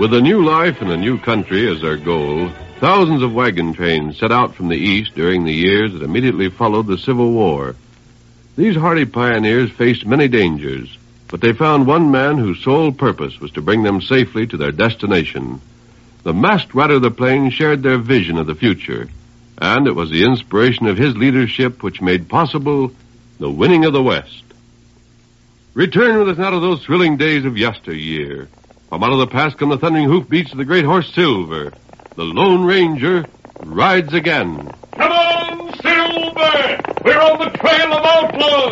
With a new life and a new country as their goal, thousands of wagon trains set out from the east during the years that immediately followed the Civil War. These hardy pioneers faced many dangers, but they found one man whose sole purpose was to bring them safely to their destination. The masked rider of the plains shared their vision of the future, and it was the inspiration of his leadership which made possible the winning of the West. Return with us now to those thrilling days of yesteryear. From out of the past come the thundering hoofbeats of the great horse Silver. The Lone Ranger rides again. Come on, Silver! We're on the trail of outlaws!